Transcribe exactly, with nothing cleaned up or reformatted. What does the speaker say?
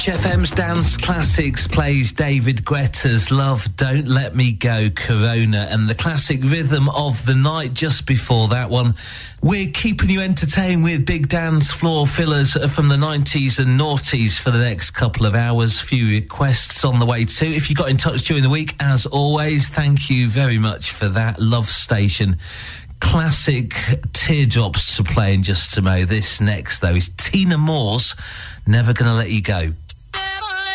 F M's Dance Classics plays David Guetta's Love Don't Let Me Go, Corona, and the classic rhythm of the night just before that one. We're keeping you entertained with big dance floor fillers from the nineties and noughties for the next couple of hours. Few requests on the way too. If you got in touch during the week, as always, thank you very much for that. Love Station. Classic teardrops to play in just a mo. This next, though, is Tina Moore's Never Gonna Let You Go.